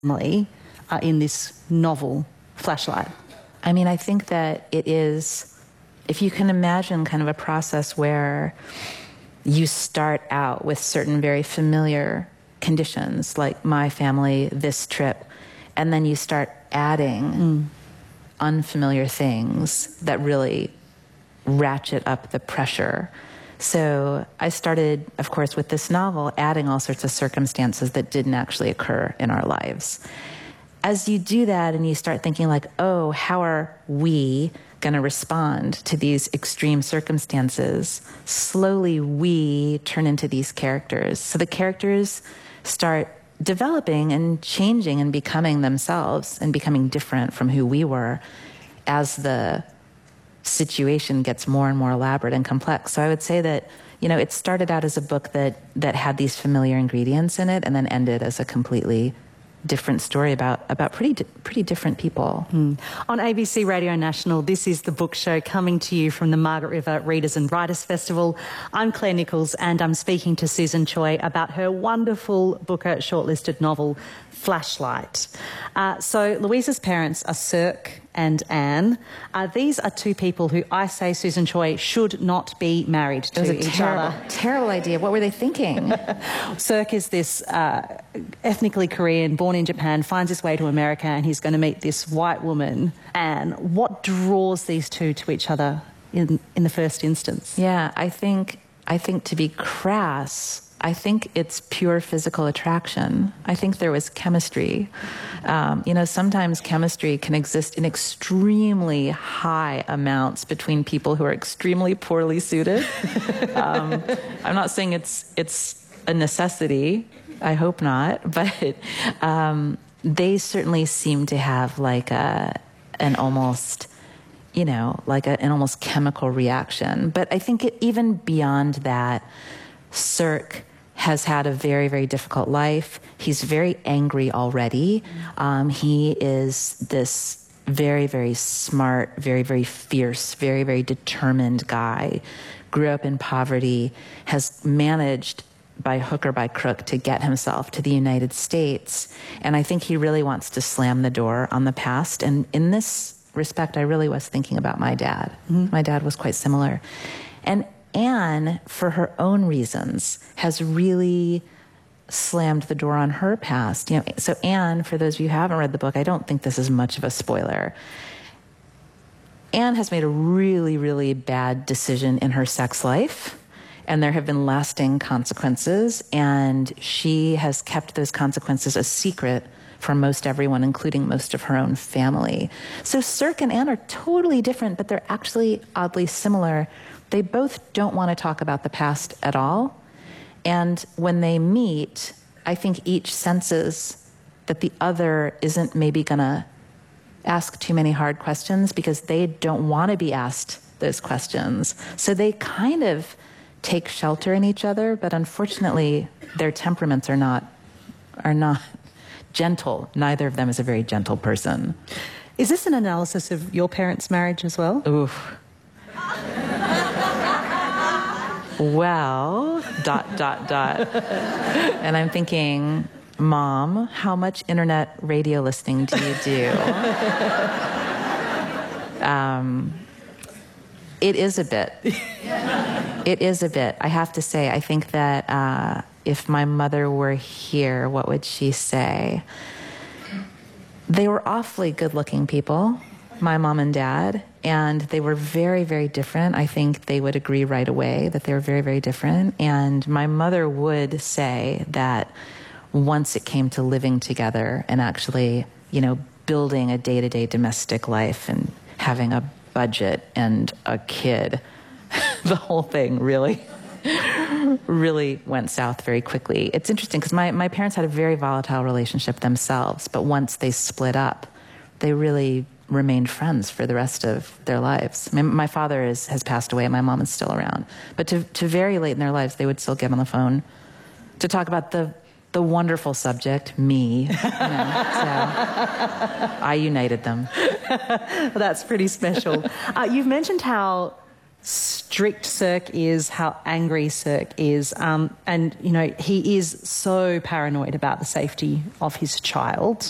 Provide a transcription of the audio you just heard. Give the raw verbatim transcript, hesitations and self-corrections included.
family are in this novel, Flashlight? I mean, I think that it is, if you can imagine kind of a process where you start out with certain very familiar conditions, like my family, this trip, and then you start adding mm. unfamiliar things that really ratchet up the pressure. So I started, of course, with this novel, adding all sorts of circumstances that didn't actually occur in our lives. As you do that and you start thinking like, oh, how are we going to respond to these extreme circumstances? Slowly we turn into these characters. So the characters start developing and changing and becoming themselves and becoming different from who we were as the situation gets more and more elaborate and complex. So I would say that, you know, it started out as a book that that had these familiar ingredients in it and then ended as a completely different story about about pretty di- pretty different people. Mm. On A B C Radio National, this is The Book Show, coming to you from the Margaret River Readers and Writers Festival. I'm Claire Nichols and I'm speaking to Susan Choi about her wonderful Booker shortlisted novel, Flashlight. Uh, so Louisa's parents are Cirque and Anne. Uh, these are two people who I say, Susan Choi, should not be married to it was a each terrible, other. Terrible idea. What were they thinking? Cirque is this uh, ethnically Korean, born in Japan, finds his way to America, and he's going to meet this white woman. Anne, what draws these two to each other in in the first instance? Yeah, I think I think to be crass, I think it's pure physical attraction. I think there was chemistry. Um, you know, sometimes chemistry can exist in extremely high amounts between people who are extremely poorly suited. um, I'm not saying it's it's a necessity. I hope not. But um, they certainly seem to have like a an almost, you know, like a, an almost chemical reaction. But I think it, even beyond that, Cirque has had a very, very difficult life. He's very angry already. Um, he is this very, very smart, very, very fierce, very, very determined guy. Grew up in poverty, has managed by hook or by crook to get himself to the United States. And I think he really wants to slam the door on the past. And in this respect, I really was thinking about my dad. Mm-hmm. My dad was quite similar. And Anne, for her own reasons, has really slammed the door on her past. You know, so Anne, for those of you who haven't read the book, I don't think this is much of a spoiler. Anne has made a really, really bad decision in her sex life, and there have been lasting consequences, and she has kept those consequences a secret from most everyone, including most of her own family. So Cirque and Anne are totally different, but they're actually oddly similar. They both don't want to talk about the past at all. And when they meet, I think each senses that the other isn't maybe going to ask too many hard questions because they don't want to be asked those questions. So they kind of take shelter in each other, but unfortunately, their temperaments are not are not gentle. Neither of them is a very gentle person. Is this an analysis of your parents' marriage as well? Oof. Well, dot, dot, dot. And I'm thinking, Mom, how much internet radio listening do you do? um, it is a bit. It is a bit. I have to say, I think that uh, if my mother were here, what would she say? They were awfully good-looking people, my mom and dad, and they were very, very different. I think they would agree right away that they were very, very different. And my mother would say that once it came to living together and actually, you know, building a day-to-day domestic life and having a budget and a kid, the whole thing really, really went south very quickly. It's interesting because my, my parents had a very volatile relationship themselves, but once they split up, they really remained friends for the rest of their lives. I mean, my father is, has passed away, and my mom is still around. But to, to very late in their lives, they would still get on the phone to talk about the the wonderful subject, me. You know, so I united them. Well, that's pretty special. Uh, you've mentioned how strict Cirque is, how angry Cirque is, um, and, you know, he is so paranoid about the safety of his child.